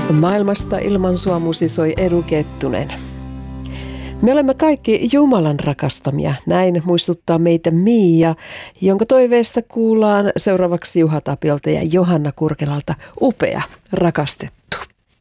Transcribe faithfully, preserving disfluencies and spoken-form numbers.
Maailmasta ilman sua musisoi Edu Kettunen. Me olemme kaikki Jumalan rakastamia, näin muistuttaa meitä Miia, jonka toiveesta kuullaan seuraavaksi Juha Tapiolta ja Johanna Kurkelalta Upea, rakastettu.